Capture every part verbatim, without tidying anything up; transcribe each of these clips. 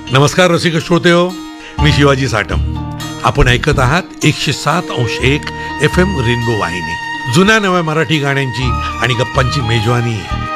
नमस्कार रसिक श्रोतेहो, मी शिवाजी साटम. आपण ऐकत आहात एकशे सात अंश एक एफ एम रेनबो वाहिनी. जुन्या नव्या मराठी गाण्यांची आणि गप्पांची मेजवानी.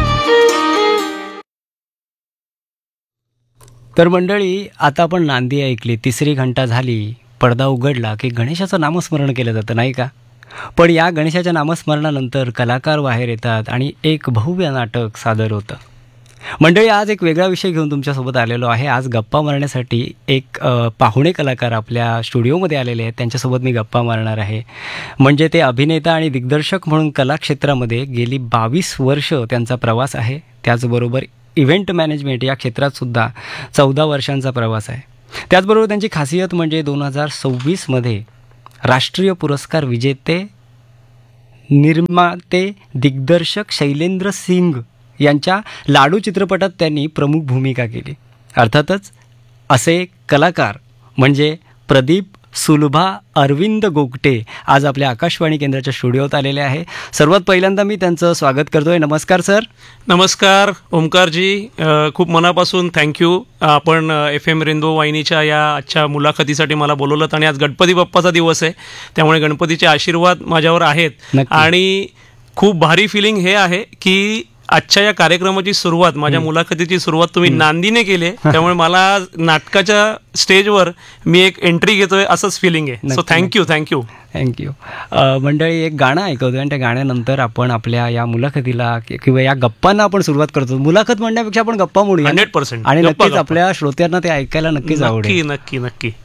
तर मंडळी, आता आपण नांदी ऐकली, तिसरी घंटा झाली, पडदा उघडला की गणेशाचं नामस्मरण केलं जातं, नाही का? पण या गणेशाच्या नामस्मरणानंतर कलाकार बाहेर येतात आणि एक भव्य नाटक सादर होतं. मंडळी, आज एक वेगळा विषय घेऊन तुमच्यासोबत आलेलो आहे. आज गप्पा मारण्यासाठी एक पाहुणे कलाकार आपल्या स्टुडिओमध्ये आलेले आहेत. त्यांच्यासोबत मी गप्पा मारणार आहे. म्हणजे ते अभिनेता आणि दिग्दर्शक म्हणून कलाक्षेत्रामध्ये गेली बावीस वर्ष त्यांचा प्रवास आहे. त्याचबरोबर इव्हेंट मॅनेजमेंट या क्षेत्रातसुद्धा चौदा वर्षांचा प्रवास आहे. त्याचबरोबर त्यांची खासियत म्हणजे दोन हजार सव्वीसमध्ये राष्ट्रीय पुरस्कार विजेते निर्माते दिग्दर्शक शैलेंद्र सिंग यांच्या लाडू चित्रपटात त्यांनी प्रमुख भूमिका केली. अर्थातच असे कलाकार म्हणजे प्रदीप सुलभा अरविंद गोगटे आज आपल्या आकाशवाणी केंद्राच्या स्टुडिओत आलेले आहे. सर्वात पहिल्यांदा मी त्यांचं स्वागत करतोय. नमस्कार सर. नमस्कार ओमकारजी, खूप मनापासून थँक्यू. आपण एफ एम रेनबो वाहिनीच्या या आजच्या मुलाखतीसाठी मला बोलवलं आणि आज गणपती बाप्पाचा दिवस आहे, त्यामुळे गणपतीचे आशीर्वाद माझ्यावर आहेत. आणि खूप भारी फिलिंग हे आहे की आजच्या या कार्यक्रमाची सुरुवात, माझ्या मुलाखतीची सुरुवात तुम्ही नांदीने केली, त्यामुळे मला नाटकाच्या स्टेजवर मी एक एंट्री घेतोय असंच फिलिंग आहे. So thank you thank you thank you. मंडळी, एक गाणं ऐकवतोय आणि त्या गाण्यानंतर आपण आपल्या या मुलाखतीला किंवा या गप्पांना आपण सुरुवात करतो. मुलाखत म्हणण्यापेक्षा आपण गप्पा म्हणूया. हंड्रेड पर्सेंट आणि नक्कीच आपल्या श्रोत्यांना ते ऐकायला नक्कीच आवडेल. नक्की नक्की नक्की